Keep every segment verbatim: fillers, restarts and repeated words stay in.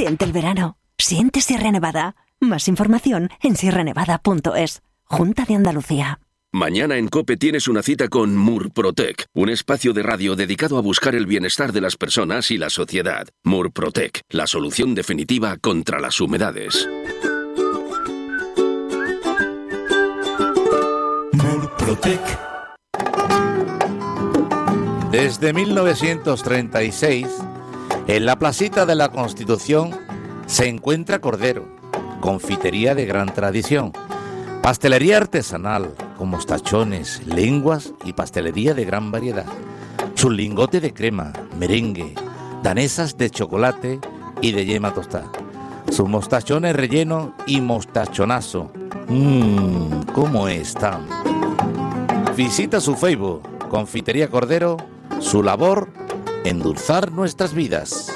Siente el verano. Siente Sierra Nevada. Más información en sierra nevada punto es. Junta de Andalucía. Mañana en COPE tienes una cita con Murprotec, un espacio de radio dedicado a buscar el bienestar de las personas y la sociedad. Murprotec, la solución definitiva contra las humedades. Murprotec. Desde mil novecientos treinta y seis, en la placita de la Constitución se encuentra Cordero, confitería de gran tradición, pastelería artesanal con mostachones, lenguas y pastelería de gran variedad. Su lingote de crema, merengue, danesas de chocolate y de yema tostada. Sus mostachones relleno y mostachonazo. Mmm, ¿cómo están? Visita su Facebook, Confitería Cordero, su labor, endulzar nuestras vidas.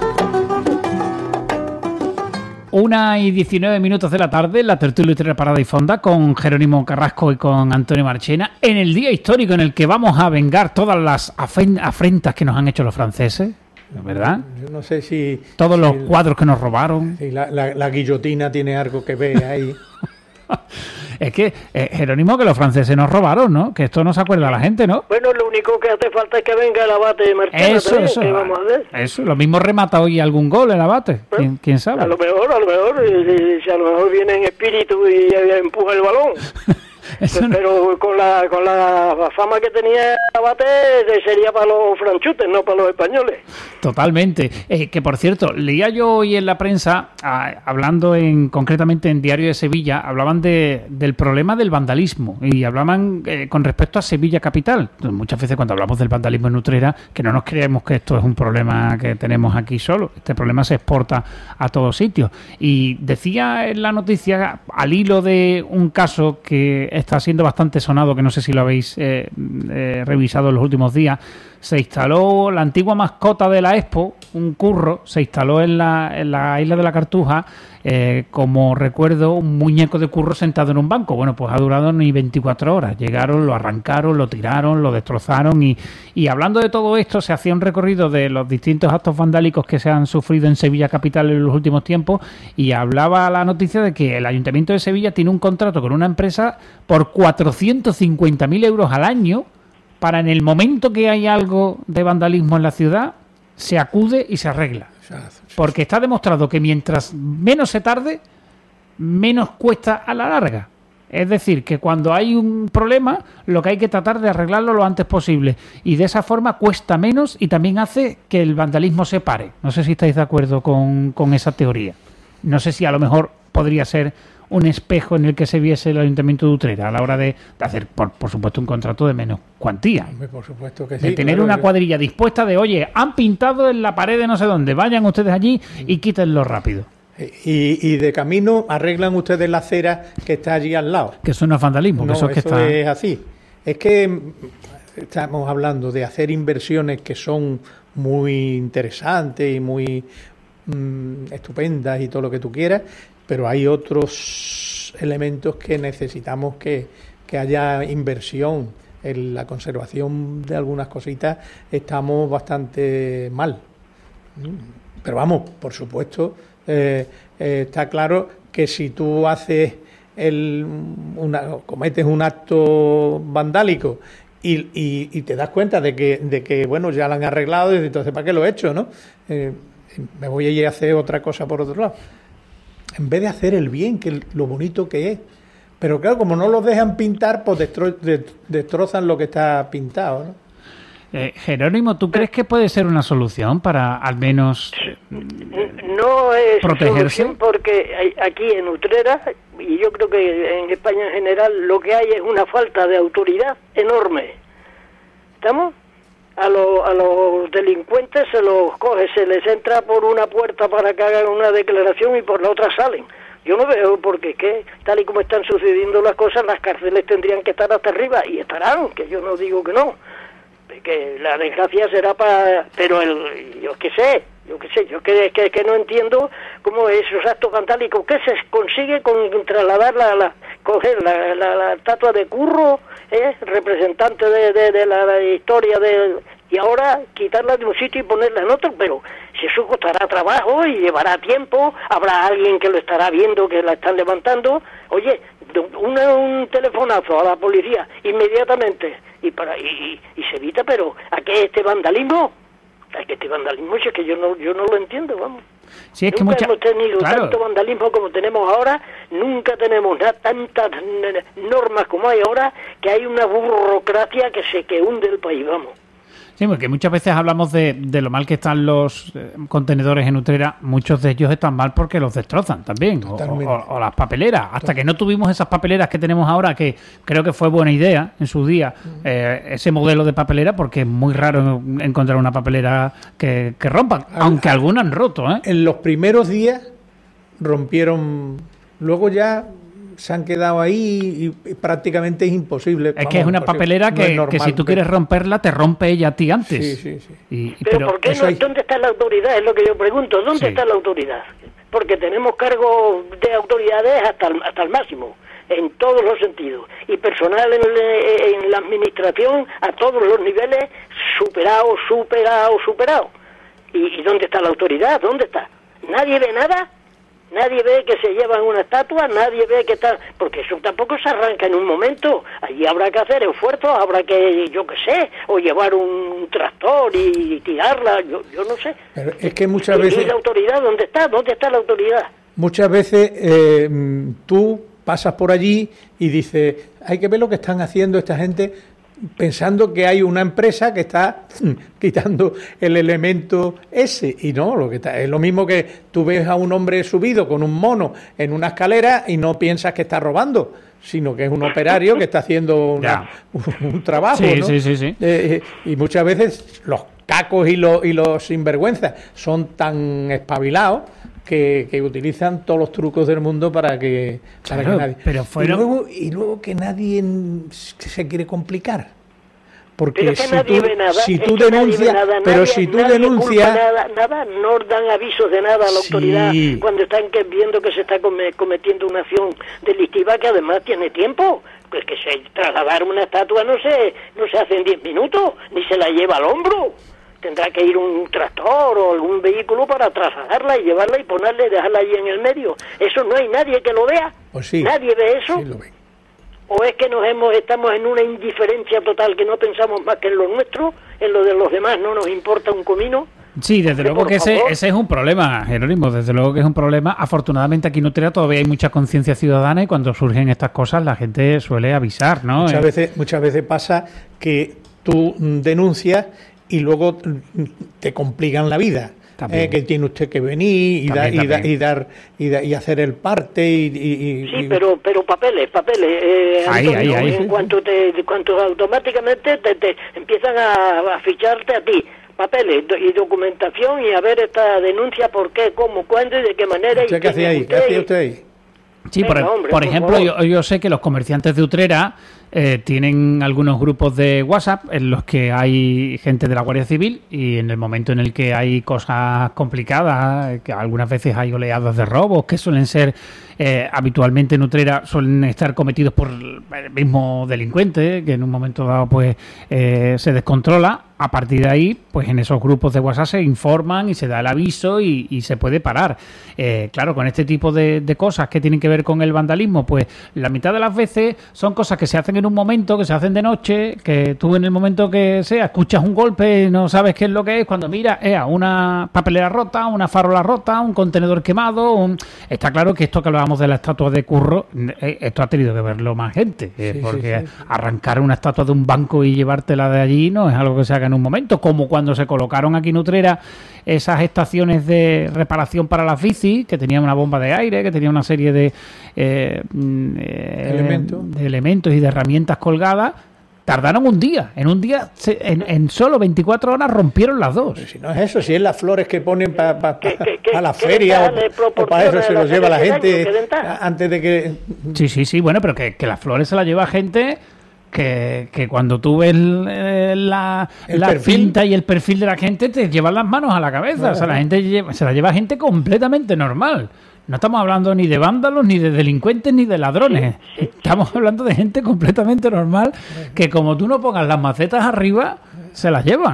Una y diecinueve minutos de la tarde, la tertulia literaria Parada y Fonda con Jerónimo Carrasco y con Antonio Marchena, en el día histórico en el que vamos a vengar todas las afrentas que nos han hecho los franceses, ¿verdad? Yo no sé si... Todos si los el, cuadros que nos robaron. Si la, la, la guillotina tiene algo que ver ahí. Es que, eh, Jerónimo, que los franceses nos robaron, ¿no? Que esto no se acuerda la gente, ¿no? Bueno, lo único que hace falta es que venga el abate de Marchena. Eso, también, eso. ¿qué vamos a hacer? Eso, lo mismo remata hoy algún gol el abate. ¿Quién, ¿Eh? quién sabe? A lo mejor, a lo mejor, si, si a lo mejor viene en espíritu y, y empuja el balón. No... Pero con la con la fama que tenía el abate sería para los franchutes, no para los españoles. Totalmente. Eh, que por cierto, leía yo hoy en la prensa, ah, hablando en concretamente en Diario de Sevilla, hablaban de, del problema del vandalismo y hablaban eh, con respecto a Sevilla capital. Entonces, muchas veces cuando hablamos del vandalismo en Utrera, que no nos creemos que esto es un problema que tenemos aquí solo. Este problema se exporta a todos sitios. Y decía en la noticia, al hilo de un caso que está siendo bastante sonado, que no sé si lo habéis eh, eh, revisado en los últimos días, se instaló la antigua mascota de la Expo, un curro, se instaló en la, en la isla de la Cartuja, eh, como recuerdo, un muñeco de curro sentado en un banco. Bueno, pues ha durado ni veinticuatro horas. Llegaron, lo arrancaron, lo tiraron, lo destrozaron y, y hablando de todo esto, se hacía un recorrido de los distintos actos vandálicos que se han sufrido en Sevilla capital en los últimos tiempos y hablaba la noticia de que el Ayuntamiento de Sevilla tiene un contrato con una empresa por cuatrocientos cincuenta mil euros al año para en el momento que hay algo de vandalismo en la ciudad, se acude y se arregla. Porque está demostrado que mientras menos se tarde, menos cuesta a la larga. Es decir, que cuando hay un problema, lo que hay que tratar de arreglarlo lo antes posible. Y de esa forma cuesta menos y también hace que el vandalismo se pare. No sé si estáis de acuerdo con, con esa teoría. No sé si a lo mejor podría ser un espejo en el que se viese el Ayuntamiento de Utrera a la hora de, de hacer, por, por supuesto, un contrato de menos cuantía. Hombre, por supuesto que sí. De tener claro, una yo... cuadrilla dispuesta de, oye, han pintado en la pared de no sé dónde, vayan ustedes allí y quítenlo rápido. Y, y de camino arreglan ustedes la acera que está allí al lado. Que eso no es vandalismo, no, que eso es que eso está... es así. Es que estamos hablando de hacer inversiones que son muy interesantes y muy mmm, estupendas y todo lo que tú quieras, pero hay otros elementos que necesitamos que, que haya inversión. En la conservación de algunas cositas estamos bastante mal. Pero vamos, por supuesto, eh, eh, está claro que si tú haces el, una, cometes un acto vandálico y, y, y te das cuenta de que, de que bueno, ya lo han arreglado, y entonces ¿para qué lo he hecho, no? Eh, me voy a ir a hacer otra cosa por otro lado. En vez de hacer el bien, que lo bonito que es. Pero claro, como no los dejan pintar, pues destro- de- destrozan lo que está pintado, ¿no? Eh, Jerónimo, ¿tú crees que puede ser una solución para al menos no es protegerse? Solución porque hay, aquí en Utrera, y yo creo que en España en general, lo que hay es una falta de autoridad enorme. ¿Estamos? A, lo, a los delincuentes se los coge, se les entra por una puerta para que hagan una declaración y por la otra salen. Yo no veo porque que tal y como están sucediendo las cosas, las cárceles tendrían que estar hasta arriba y estarán, que yo no digo que no, que la desgracia será para, pero el, yo qué sé, yo qué sé, yo que, que, que no entiendo cómo esos actos vandálicos, ¿qué se consigue con trasladar la, la coger la, la, la estatua de Curro, eh, representante de, de, de la, la historia de y ahora quitarla de un sitio y ponerla en otro, pero si eso costará trabajo y llevará tiempo, habrá alguien que lo estará viendo, que la están levantando. Oye, una, un telefonazo a la policía inmediatamente y para y, y se evita, pero ¿a qué este vandalismo? ¿A qué este vandalismo? Es que yo no yo no lo entiendo, vamos. Sí, es nunca que mucha... hemos tenido claro. tanto vandalismo como tenemos ahora, nunca tenemos nada, tantas normas como hay ahora, que hay una burocracia que se que hunde el país, vamos. Sí, porque muchas veces hablamos de, de lo mal que están los eh, contenedores en Utrera. Muchos de ellos están mal porque los destrozan también, o, o, o las papeleras. Hasta que no tuvimos esas papeleras que tenemos ahora, que creo que fue buena idea en su día, eh, ese modelo de papelera, porque es muy raro encontrar una papelera que, que rompan, aunque algunas han roto, ¿eh? En los primeros días rompieron, luego ya se han quedado ahí y prácticamente es imposible. Es Vamos, que es una papelera no que, es normal, que si tú pero... quieres romperla, te rompe ella a ti antes. Sí, sí, sí. Y, y, pero, pero ¿por qué no? hay... ¿Dónde está la autoridad? Es lo que yo pregunto. ¿Dónde Sí. está la autoridad? Porque tenemos cargos de autoridades hasta el, hasta el máximo, en todos los sentidos. Y personal en, le, en la administración a todos los niveles, superado, superado, superado. ¿Y, ¿Y dónde está la autoridad? ¿Dónde está? ¿Nadie ve nada? Nadie ve que se llevan una estatua, nadie ve que está... Porque eso tampoco se arranca en un momento. Allí habrá que hacer esfuerzos, habrá que, yo qué sé, o llevar un tractor y tirarla, yo, yo no sé. Pero es que muchas ¿Y, veces... ¿Y la autoridad dónde está? ¿Dónde está la autoridad? Muchas veces eh, tú pasas por allí y dices, hay que ver lo que están haciendo esta gente, pensando que hay una empresa que está quitando el elemento ese, y no, lo que está, es lo mismo que tú ves a un hombre subido con un mono en una escalera y no piensas que está robando, sino que es un operario que está haciendo una, un, un trabajo, sí, ¿no? sí, sí, sí. Eh, y muchas veces los cacos y los, y los sinvergüenzas son tan espabilados Que, que utilizan todos los trucos del mundo para que, para Claro, que nadie... pero fueron- y, luego, y luego que nadie se quiere complicar. Porque Pero es que si nadie tú, ve nada, si es tú que nadie ve denuncias, nada, pero nadie- si tú nadie denuncias... culpa Nada, nada, no dan avisos de nada a la Sí. autoridad cuando están que, viendo que se está come- cometiendo una acción delictiva que además tiene tiempo. Pues que se trasladar una estatua no se, no se hace en diez minutos, ni se la lleva al hombro. Tendrá que ir un tractor o algún vehículo para trasladarla y llevarla y ponerla y dejarla allí en el medio. Eso no hay nadie que lo vea. Pues sí. Nadie ve eso. Sí, lo ven. ¿O es que nos hemos estamos en una indiferencia total, que no pensamos más que en lo nuestro, en lo de los demás no nos importa un comino? Sí, desde luego por que ese, favor. ese es un problema, Jerónimo, desde luego que es un problema. Afortunadamente aquí en Utrera todavía hay mucha conciencia ciudadana y cuando surgen estas cosas la gente suele avisar, ¿no? Muchas Eh, veces, muchas veces pasa que tú mm, denuncias y luego mm, te complican la vida. También. Eh, que tiene usted que venir y, También, da- y, da- también. y dar y, da- y hacer el parte y, y- y- Sí, y- pero pero papeles, papeles. Eh, Ahí, Antonio, ahí, ahí. En cuanto te, de cuanto automáticamente te, te empiezan a, a ficharte a ti papeles do- y documentación y a ver esta denuncia, por qué, cómo, cuándo y de qué manera. ¿Usted y qué hacía quién ahí? es ¿Qué hacía usted ahí? Sí, por, Venga, hombre, por por ejemplo, favor. yo, yo sé que los comerciantes de Utrera eh, tienen algunos grupos de WhatsApp en los que hay gente de la Guardia Civil y en el momento en el que hay cosas complicadas, eh, que algunas veces hay oleadas de robos que suelen ser eh, habitualmente en Utrera, suelen estar cometidos por el mismo delincuente que en un momento dado pues eh, se descontrola. A partir de ahí, pues en esos grupos de WhatsApp se informan y se da el aviso y, y se puede parar. Eh, claro, con este tipo de, de cosas que tienen que ver con el vandalismo, pues la mitad de las veces son cosas que se hacen en un momento, que se hacen de noche, que tú en el momento que sea escuchas un golpe y no sabes qué es lo que es, cuando miras, eh, una papelera rota, una farola rota, un contenedor quemado. Un... Está claro que esto que hablábamos de la estatua de Curro, eh, esto ha tenido que verlo más gente, eh, Sí, porque sí, sí. arrancar una estatua de un banco y llevártela de allí no es algo que se haga en un momento, como cuando se colocaron aquí en Utrera esas estaciones de reparación para las bicis, que tenían una bomba de aire, que tenían una serie de, eh, mm, eh, Elementos. de elementos y de herramientas colgadas. Tardaron un día, en un día, se- en, en solo veinticuatro horas rompieron las dos. Si no es eso, si es las flores que ponen para pa, pa- ¿Qué- qué- qué- pa la qué feria ventaja le o, o para proporciona eso se la los lleva la feria de gente daño? ¿Qué ventaja? antes de que... Sí, sí, sí, bueno, pero que, que las flores se las lleva gente que, que cuando tú ves eh, la, El la perfil. pinta y el perfil de la gente te llevan las manos a la cabeza. O sea, la gente lleva- se la lleva gente completamente normal. No estamos hablando ni de vándalos, ni de delincuentes, ni de ladrones. Estamos hablando de gente completamente normal que como tú no pongas las macetas arriba, se las llevan.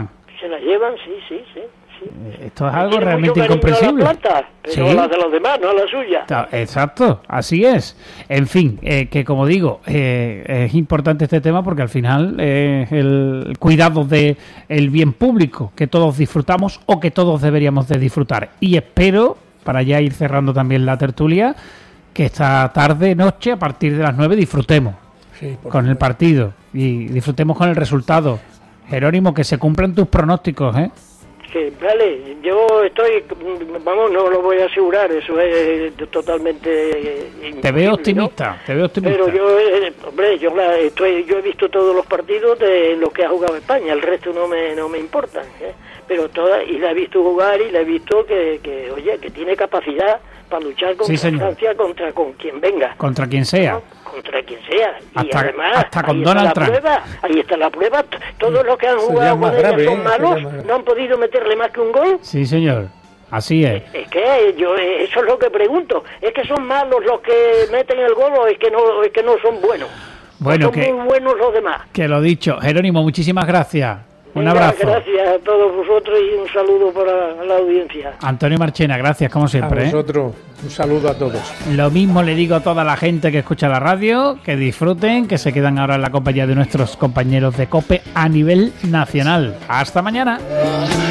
Se la llevan, sí, sí, sí. sí. Esto es algo Tiene realmente mucho cariño incomprensible. a la planta, pero Sí. a la de los demás, no a la suya. Ta- Exacto, así es. En fin, eh, que como digo, eh, es importante este tema porque al final es el cuidado de el bien público que todos disfrutamos o que todos deberíamos de disfrutar. Y espero, para ya ir cerrando también la tertulia, que esta tarde, noche, a partir de las nueve, disfrutemos Sí, por con el supuesto. partido y disfrutemos con el resultado. Jerónimo, que se cumplan tus pronósticos, ¿eh? Que, vale, yo estoy, vamos, no lo voy a asegurar, eso es totalmente Te imposible, veo ¿no? optimista, te veo optimista. Pero yo, eh, hombre, yo la estoy, yo he visto todos los partidos de los que ha jugado España, el resto no me, no me importan, ¿eh? Pero toda, y la he visto jugar y la he visto que, que, oye, que tiene capacidad para luchar contra Sí, señor. Francia, contra con quien venga, Contra quien sea. ¿no? Contra quien sea. Y Hasta- además, hasta con ahí Donald está la Trump. prueba, ahí está la prueba, t- todos los que han Eso ya jugado es más con ella grave, son ¿eh? Eso malos, ya es más grave. no han podido meterle más que un gol. Sí, señor. Así es. Es que yo eh, eso es lo que pregunto, es que son malos los que meten el gol o es que no, o es que no son buenos. Bueno, O son que- muy buenos los demás. Que lo dicho. Jerónimo, muchísimas gracias. Un Venga, abrazo. Gracias a todos vosotros y un saludo para la audiencia. Antonio Marchena, gracias como A siempre. ¿eh? vosotros, un saludo a todos. Lo mismo le digo a toda la gente que escucha la radio, que disfruten, que se quedan ahora en la compañía de nuestros compañeros de COPE a nivel nacional. Hasta mañana.